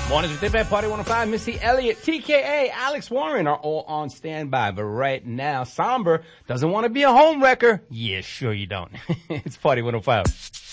Mornings with Dip at Party 105. Missy Elliott, TKA, Alex Warren are all on standby. But right now, Somber doesn't want to be a home wrecker. Yeah, sure you don't. It's Party 105.